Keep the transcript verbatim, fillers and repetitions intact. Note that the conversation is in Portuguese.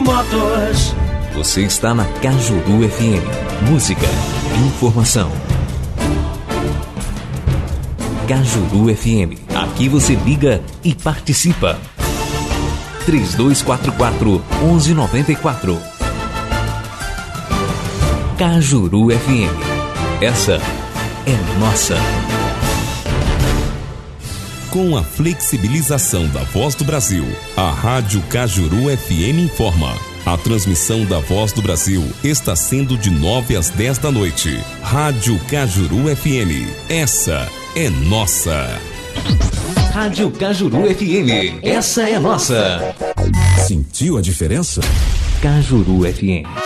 Motos. Você está na Cajuru F M. Música, informação. Cajuru F M. Aqui você liga e participa. três dois quatro quatro, um um nove quatro. Cajuru F M. Essa é nossa. Com a flexibilização da Voz do Brasil, a Rádio Cajuru F M informa. A transmissão da Voz do Brasil está sendo de nove às dez da noite. Rádio Cajuru F M. Essa é nossa. Rádio Cajuru F M. Essa é nossa. Sentiu a diferença? Cajuru F M.